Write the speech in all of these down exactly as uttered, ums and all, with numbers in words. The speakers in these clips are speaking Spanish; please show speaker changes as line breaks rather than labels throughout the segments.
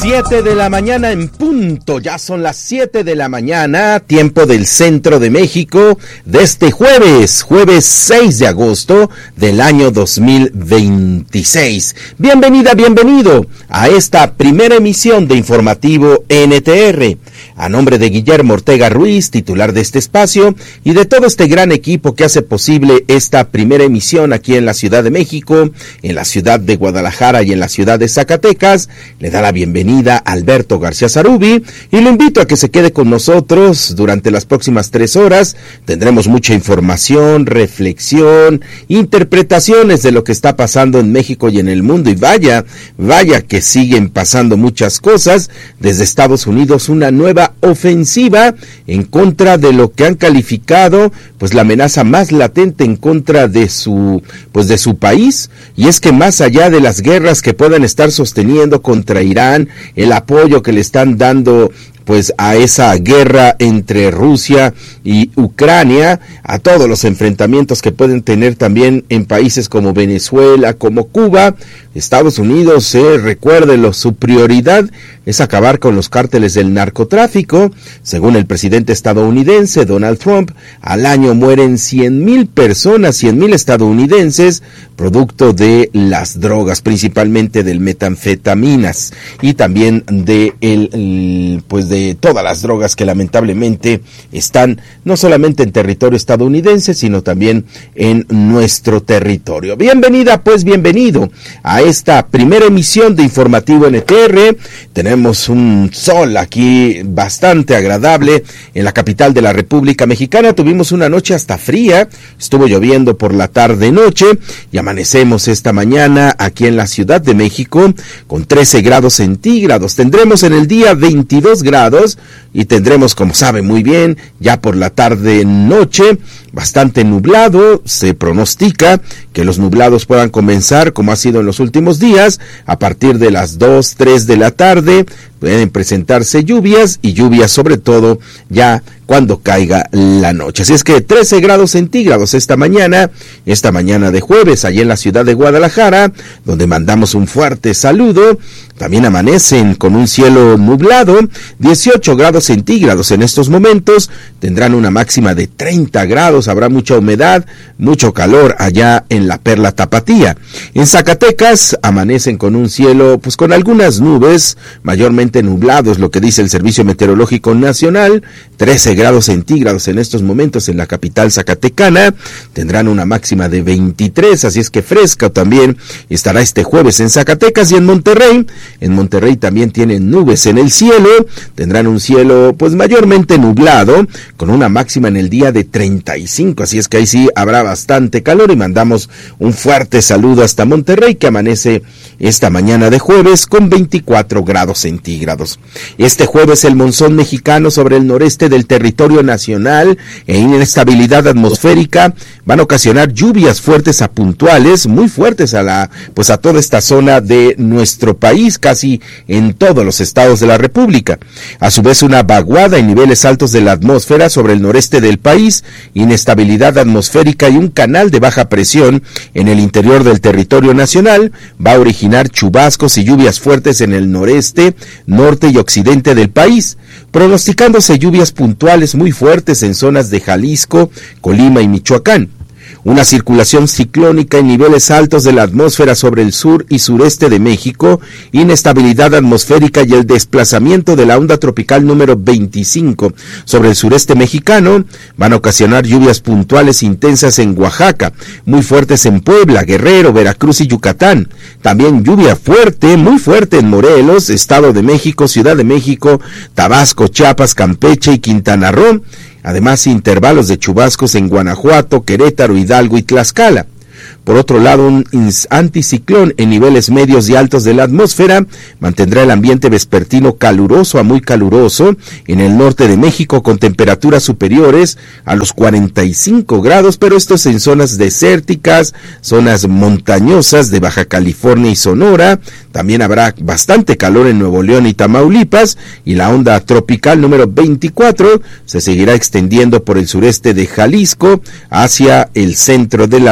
Siete de la mañana en punto, ya son las siete de la mañana, tiempo del centro de México, de este jueves, jueves seis de agosto del año dos mil veintiséis. Bienvenida, bienvenido a esta primera emisión de Informativo N T R. A nombre de Guillermo Ortega Ruiz, titular de este espacio, y de todo este gran equipo que hace posible esta primera emisión aquí en la Ciudad de México, en la ciudad de Guadalajara y en la ciudad de Zacatecas, le da la bienvenida a Alberto García Zarubi y lo invito a que se quede con nosotros durante las próximas tres horas. Tendremos mucha información, reflexión, interpretaciones de lo que está pasando en México y en el mundo, y vaya, vaya que siguen pasando muchas cosas. Desde Estados Unidos, una nueva ofensiva en contra de lo que han calificado pues la amenaza más latente en contra de su pues de su país, y es que más allá de las guerras que puedan estar sosteniendo contra Irán, el apoyo que le están dando pues a esa guerra entre Rusia y Ucrania, a todos los enfrentamientos que pueden tener también en países como Venezuela, como Cuba, Estados Unidos, eh, recuérdelo, su prioridad es acabar con los cárteles del narcotráfico. Según el presidente estadounidense Donald Trump, al año mueren cien mil personas, cien mil estadounidenses, producto de las drogas, principalmente del metanfetaminas y también de el, el pues de todas las drogas que lamentablemente están no solamente en territorio estadounidense, sino también en nuestro territorio. Bienvenida, pues bienvenido a esta primera emisión de Informativo N T R. Tenemos un sol aquí bastante agradable en la capital de la República Mexicana. Tuvimos una noche hasta fría, estuvo lloviendo por la tarde-noche y amanecemos esta mañana aquí en la Ciudad de México con trece grados centígrados. Tendremos en el día veintidós grados y tendremos, como sabe muy bien, ya por la tarde-noche bastante nublado. Se pronostica que los nublados puedan comenzar, como ha sido en los últimos días, a partir de las dos, tres de la tarde. Pueden presentarse lluvias y lluvias sobre todo ya cuando caiga la noche. Así es que trece grados centígrados esta mañana, esta mañana de jueves, allá en la ciudad de Guadalajara, donde mandamos un fuerte saludo. También amanecen con un cielo nublado, dieciocho grados centígrados en estos momentos, tendrán una máxima de treinta grados, habrá mucha humedad, mucho calor allá en la Perla Tapatía. En Zacatecas amanecen con un cielo, pues con algunas nubes, mayormente nublado, es lo que dice el Servicio Meteorológico Nacional. Trece grados centígrados en estos momentos en la capital zacatecana, tendrán una máxima de veintitrés, así es que fresca también estará este jueves en Zacatecas. Y en Monterrey, en Monterrey también tienen nubes en el cielo, tendrán un cielo pues mayormente nublado, con una máxima en el día de treinta y cinco, así es que ahí sí habrá bastante calor, y mandamos un fuerte saludo hasta Monterrey, que amanece esta mañana de jueves con veinticuatro grados centígrados. Este jueves el monzón mexicano sobre el noreste del territorio nacional e inestabilidad atmosférica van a ocasionar lluvias fuertes a puntuales, muy fuertes a la, pues a toda esta zona de nuestro país, casi en todos los estados de la República. A su vez, una vaguada en niveles altos de la atmósfera sobre el noreste del país, inestabilidad atmosférica y un canal de baja presión en el interior del territorio nacional va a originar chubascos y lluvias fuertes en el noreste, norte y occidente del país, pronosticándose lluvias puntuales muy fuertes en zonas de Jalisco, Colima y Michoacán. Una circulación ciclónica en niveles altos de la atmósfera sobre el sur y sureste de México, inestabilidad atmosférica y el desplazamiento de la onda tropical número veinticinco sobre el sureste mexicano van a ocasionar lluvias puntuales intensas en Oaxaca, muy fuertes en Puebla, Guerrero, Veracruz y Yucatán. También lluvia fuerte, muy fuerte en Morelos, Estado de México, Ciudad de México, Tabasco, Chiapas, Campeche y Quintana Roo. Además, intervalos de chubascos en Guanajuato, Querétaro, Hidalgo y Tlaxcala. Por otro lado, un anticiclón en niveles medios y altos de la atmósfera mantendrá el ambiente vespertino caluroso a muy caluroso en el norte de México, con temperaturas superiores a los cuarenta y cinco grados, pero esto es en zonas desérticas, zonas montañosas de Baja California y Sonora. También habrá bastante calor en Nuevo León y Tamaulipas, y la onda tropical número veinticuatro se seguirá extendiendo por el sureste de Jalisco hacia el centro de la República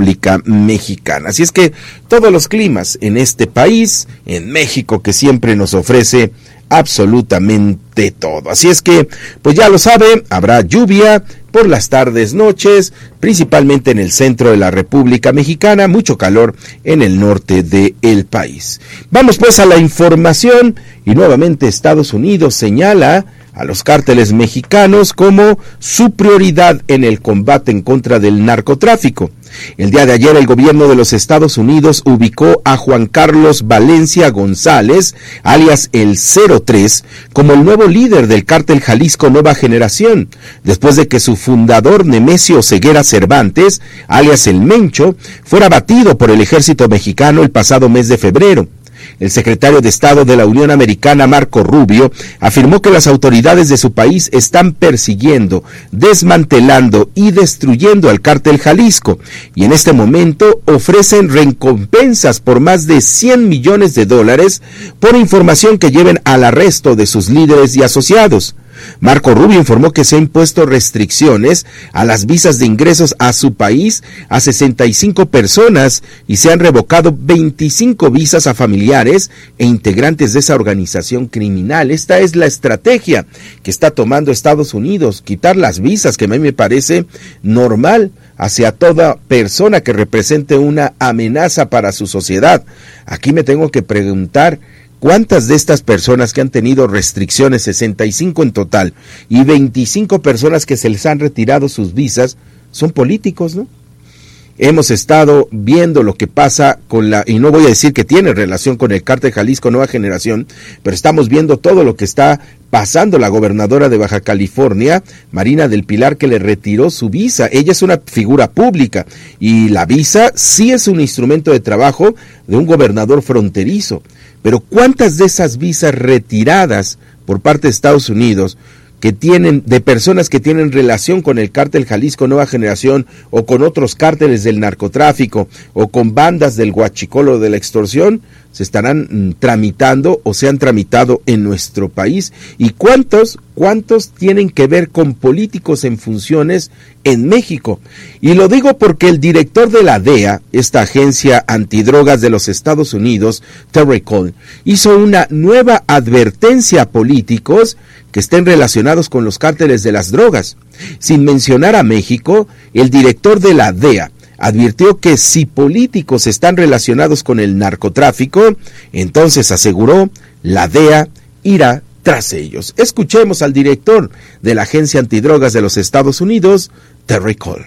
República Mexicana. Así es que todos los climas en este país, en México, que siempre nos ofrece absolutamente todo. Así es que, pues ya lo sabe, habrá lluvia por las tardes, noches, principalmente en el centro de la República Mexicana, mucho calor en el norte del país. Vamos pues a la información y nuevamente Estados Unidos señala a los cárteles mexicanos como su prioridad en el combate en contra del narcotráfico. El día de ayer el gobierno de los Estados Unidos ubicó a Juan Carlos Valencia González, alias el cero tres, como el nuevo líder del cártel Jalisco Nueva Generación, después de que su fundador Nemesio Ceguera Cervantes, alias el Mencho, fuera abatido por el ejército mexicano el pasado mes de febrero. El secretario de Estado de la Unión Americana, Marco Rubio, afirmó que las autoridades de su país están persiguiendo, desmantelando y destruyendo al cártel Jalisco, y en este momento ofrecen recompensas por más de cien millones de dólares por información que lleven al arresto de sus líderes y asociados. Marco Rubio informó que se han impuesto restricciones a las visas de ingresos a su país a sesenta y cinco personas y se han revocado veinticinco visas a familiares e integrantes de esa organización criminal. Esta es la estrategia que está tomando Estados Unidos, quitar las visas, que a mí me parece normal, hacia toda persona que represente una amenaza para su sociedad. Aquí me tengo que preguntar, ¿cuántas de estas personas que han tenido restricciones, sesenta y cinco en total, y veinticinco personas que se les han retirado sus visas, son políticos, no? Hemos estado viendo lo que pasa con la, y no voy a decir que tiene relación con el cártel Jalisco Nueva Generación, pero estamos viendo todo lo que está pasando la gobernadora de Baja California, Marina del Pilar, que le retiró su visa. Ella es una figura pública y la visa sí es un instrumento de trabajo de un gobernador fronterizo. Pero ¿cuántas de esas visas retiradas por parte de Estados Unidos que tienen, de personas que tienen relación con el cártel Jalisco Nueva Generación o con otros cárteles del narcotráfico o con bandas del huachicol o de la extorsión, se estarán mm, tramitando o se han tramitado en nuestro país? ¿Y cuántos, cuántos tienen que ver con políticos en funciones en México? Y lo digo porque el director de la D E A, esta agencia antidrogas de los Estados Unidos, Terry Cole, hizo una nueva advertencia a políticos que estén relacionados con los cárteles de las drogas. Sin mencionar a México, el director de la D E A advirtió que si políticos están relacionados con el narcotráfico, entonces aseguró, la D E A irá tras ellos. Escuchemos al director de la Agencia Antidrogas de los Estados Unidos, Terry Cole.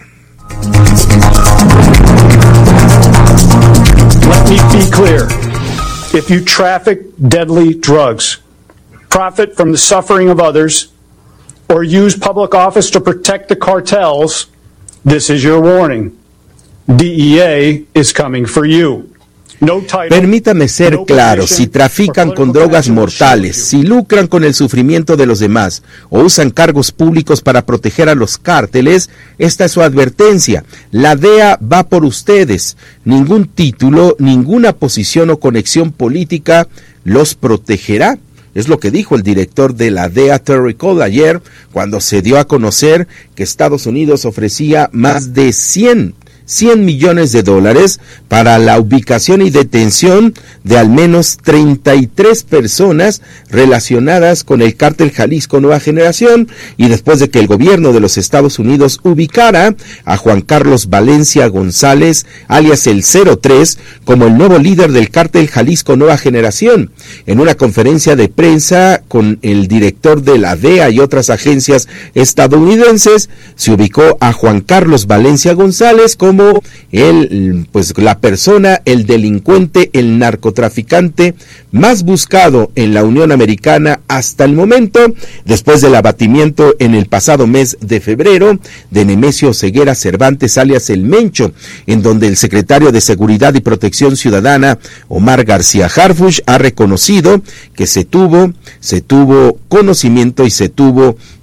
Let me be clear. If you traffic deadly drugs, profit from the suffering of others, or use public office to protect the cartels, this is your warning. D E A is coming for you. No title,
Permítame ser
no
claro,
position,
si trafican con drogas mortales, si lucran con el sufrimiento de los demás o usan cargos públicos para proteger a los cárteles, esta es su advertencia. La D E A va por ustedes. Ningún título, ninguna posición o conexión política los protegerá. Es lo que dijo el director de la D E A, Terry Cole, ayer, cuando se dio a conocer que Estados Unidos ofrecía más de cien millones de dólares para la ubicación y detención de al menos treinta y tres personas relacionadas con el cártel Jalisco Nueva Generación, y después de que el gobierno de los Estados Unidos ubicara a Juan Carlos Valencia González, alias el cero tres, como el nuevo líder del cártel Jalisco Nueva Generación. En una conferencia de prensa con el director de la D E A y otras agencias estadounidenses, se ubicó a Juan Carlos Valencia González como el, pues la persona, el delincuente, el narcotraficante más buscado en la Unión Americana hasta el momento, después del abatimiento en el pasado mes de febrero de Nemesio Ceguera Cervantes, alias el Mencho, en donde el secretario de Seguridad y Protección Ciudadana, Omar García Harfuch, ha reconocido que se tuvo, se tuvo conocimiento y se tuvo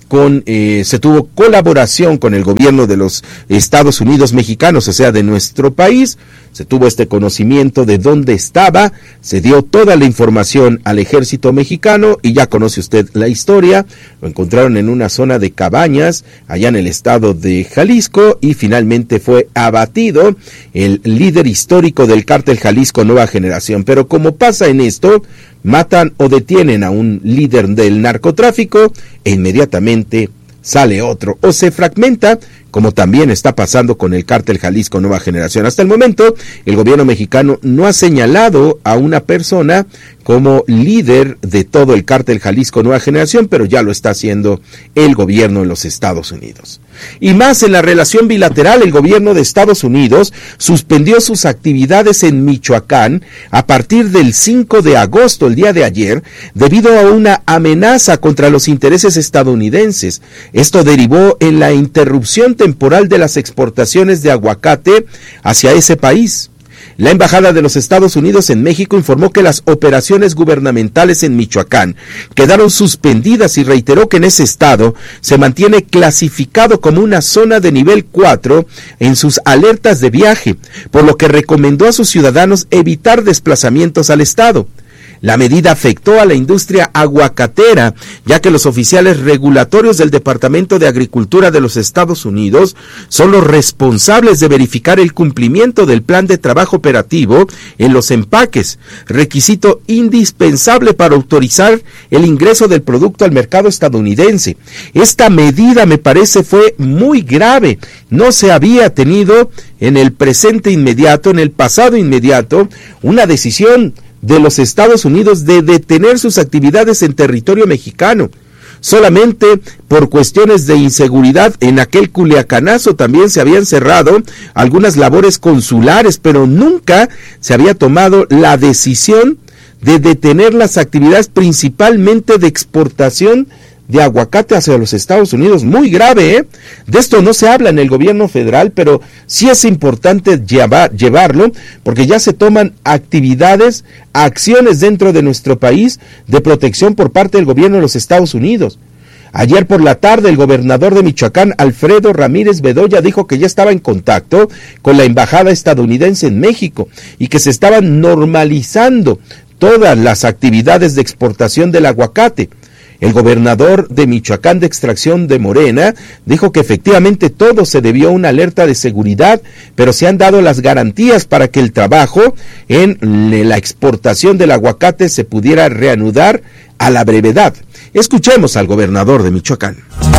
con, eh, se tuvo colaboración con el gobierno de los Estados Unidos mexicanos, o sea, de nuestro país. Se tuvo este conocimiento de dónde estaba, se dio toda la información al ejército mexicano y ya conoce usted la historia. Lo encontraron en una zona de cabañas allá en el estado de Jalisco y finalmente fue abatido el líder histórico del cártel Jalisco Nueva Generación. Pero como pasa en esto, matan o detienen a un líder del narcotráfico e inmediatamente sale otro o se fragmenta, como también está pasando con el cártel Jalisco Nueva Generación. Hasta el momento, el gobierno mexicano no ha señalado a una persona como líder de todo el cártel Jalisco Nueva Generación, pero ya lo está haciendo el gobierno de los Estados Unidos. Y más en la relación bilateral, el gobierno de Estados Unidos suspendió sus actividades en Michoacán a partir del cinco de agosto, el día de ayer, debido a una amenaza contra los intereses estadounidenses. Esto derivó en la interrupción temporal de las exportaciones de aguacate hacia ese país. La Embajada de los Estados Unidos en México informó que las operaciones gubernamentales en Michoacán quedaron suspendidas y reiteró que en ese estado se mantiene clasificado como una zona de nivel cuatro en sus alertas de viaje, por lo que recomendó a sus ciudadanos evitar desplazamientos al estado. La medida afectó a la industria aguacatera, ya que los oficiales regulatorios del Departamento de Agricultura de los Estados Unidos son los responsables de verificar el cumplimiento del plan de trabajo operativo en los empaques, requisito indispensable para autorizar el ingreso del producto al mercado estadounidense. Esta medida, me parece, fue muy grave. No se había tenido en el presente inmediato, en el pasado inmediato, una decisión de los Estados Unidos de detener sus actividades en territorio mexicano. Solamente por cuestiones de inseguridad en aquel Culiacanazo también se habían cerrado algunas labores consulares, pero nunca se había tomado la decisión de detener las actividades principalmente de exportación de aguacate hacia los Estados Unidos. Muy grave, ¿eh? De esto no se habla en el gobierno federal, pero sí es importante llevar, llevarlo, porque ya se toman actividades, acciones dentro de nuestro país de protección por parte del gobierno de los Estados Unidos. Ayer por la tarde, el gobernador de Michoacán, Alfredo Ramírez Bedoya, dijo que ya estaba en contacto con la embajada estadounidense en México y que se estaban normalizando todas las actividades de exportación del aguacate. El gobernador de Michoacán de extracción de Morena dijo que efectivamente todo se debió a una alerta de seguridad, pero se han dado las garantías para que el trabajo en la exportación del aguacate se pudiera reanudar a la brevedad. Escuchemos al gobernador de Michoacán.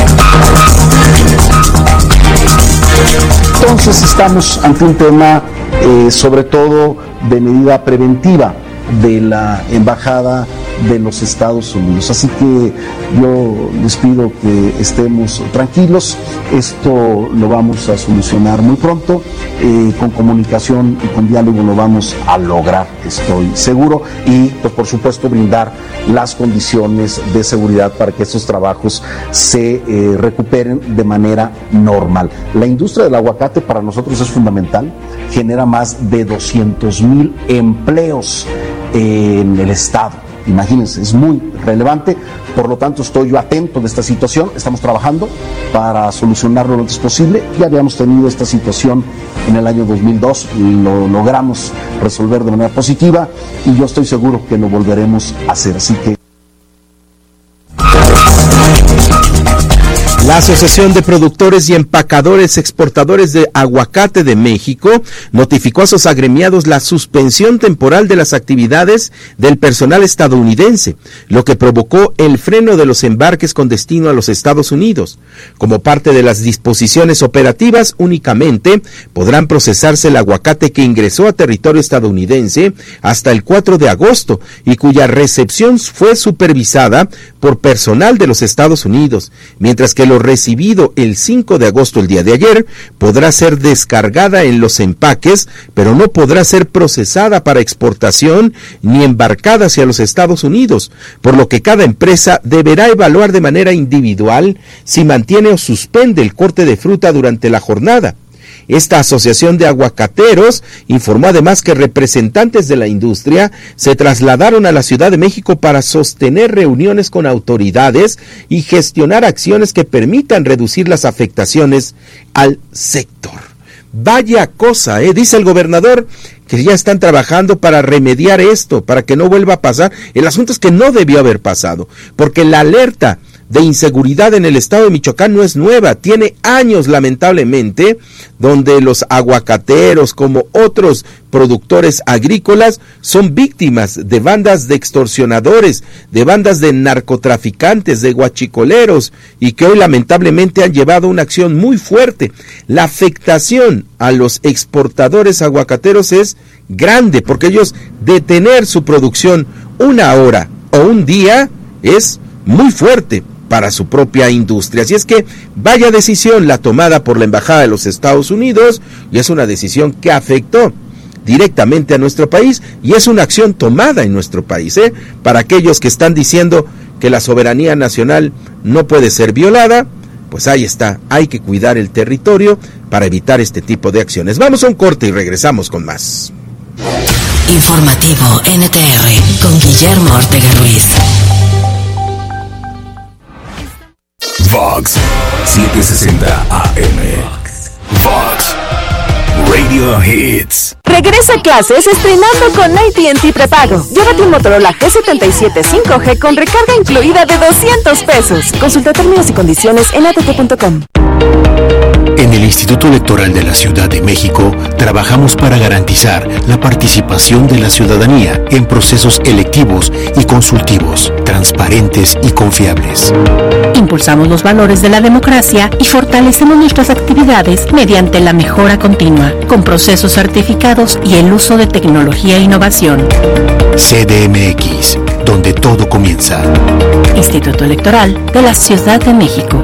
Entonces estamos ante un tema eh, sobre todo de medida preventiva de la embajada de los Estados Unidos. Así que yo les pido que estemos tranquilos. Esto lo vamos a solucionar muy pronto. Eh, con comunicación y con diálogo lo vamos a lograr, estoy seguro. Y pues por supuesto brindar las condiciones de seguridad para que estos trabajos se eh, recuperen de manera normal. La industria del aguacate para nosotros es fundamental. Genera más de doscientos mil empleos en el estado. Imagínense, es muy relevante, por lo tanto estoy yo atento de esta situación, estamos trabajando para solucionarlo lo antes posible. Ya habíamos tenido esta situación en el año dos mil dos, lo logramos resolver de manera positiva y yo estoy seguro que lo volveremos a hacer, así que...
La Asociación de Productores y Empacadores Exportadores de Aguacate de México notificó a sus agremiados la suspensión temporal de las actividades del personal estadounidense, lo que provocó el freno de los embarques con destino a los Estados Unidos. Como parte de las disposiciones operativas, únicamente podrán procesarse el aguacate que ingresó a territorio estadounidense hasta el cuatro de agosto y cuya recepción fue supervisada por personal de los Estados Unidos, mientras que lo recibido el cinco de agosto, el día de ayer, podrá ser descargada en los empaques, pero no podrá ser procesada para exportación ni embarcada hacia los Estados Unidos, por lo que cada empresa deberá evaluar de manera individual si mantiene o suspende el corte de fruta durante la jornada. Esta asociación de aguacateros informó además que representantes de la industria se trasladaron a la Ciudad de México para sostener reuniones con autoridades y gestionar acciones que permitan reducir las afectaciones al sector. Vaya cosa, ¿eh? Dice el gobernador que ya están trabajando para remediar esto, para que no vuelva a pasar. El asunto es que no debió haber pasado, porque la alerta de inseguridad en el estado de Michoacán no es nueva, tiene años lamentablemente, donde los aguacateros como otros productores agrícolas son víctimas de bandas de extorsionadores, de bandas de narcotraficantes, de guachicoleros, y que hoy lamentablemente han llevado una acción muy fuerte. La afectación a los exportadores aguacateros es grande, porque ellos detener su producción una hora o un día es muy fuerte para su propia industria. Así es que vaya decisión la tomada por la Embajada de los Estados Unidos, y es una decisión que afectó directamente a nuestro país, y es una acción tomada en nuestro país, ¿eh? Para aquellos que están diciendo que la soberanía nacional no puede ser violada, pues ahí está, hay que cuidar el territorio para evitar este tipo de acciones. Vamos a un corte y regresamos con más.
Informativo N T R con Guillermo Ortega Ruiz.
Vox setecientos sesenta A M. Vox Radio Hits.
Regresa a clases estrenando con A T and T Prepago. Llévate un Motorola G setenta y siete cinco G con recarga incluida de doscientos pesos. Consulta términos y condiciones en a t t punto com.
En el Instituto Electoral de la Ciudad de México trabajamos para garantizar la participación de la ciudadanía en procesos electivos y consultivos, transparentes y confiables.
Impulsamos los valores de la democracia y fortalecemos nuestras actividades mediante la mejora continua, con procesos certificados y el uso de tecnología e innovación.
C D M X, donde todo comienza.
Instituto Electoral de la Ciudad de México.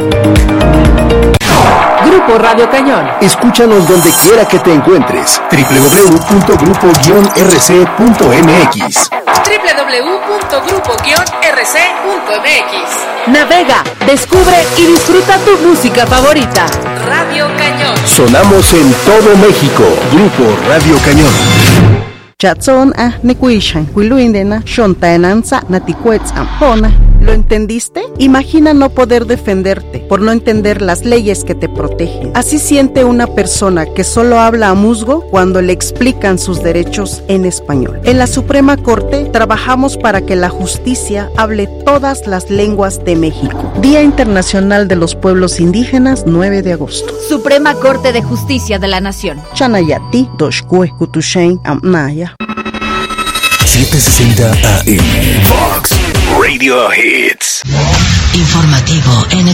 Grupo Radio Cañón.
Escúchanos donde quiera que te encuentres. doble u doble u doble u punto grupo guion r c punto m x.
doble u doble u doble u punto grupo guion r c punto m x.
Navega, descubre y disfruta tu música favorita.
Radio Cañón.
Sonamos en todo México. Grupo Radio Cañón.
Chatson a Nekuishan, Wiluindena, Shontaenanza, Naticuetzam, ¿Lo entendiste? Imagina no poder defenderte por no entender las leyes que te protegen. Así siente una persona que solo habla a musgo cuando le explican sus derechos en español. En la Suprema Corte trabajamos para que la justicia hable todas las lenguas de México. Día Internacional de los Pueblos Indígenas, nueve de agosto.
Suprema Corte de Justicia de la Nación.
Chanayati, Doshkue, Kutushain, Amnaya.
setecientos sesenta A M. Vox Radio Hits.
Informativo N T R.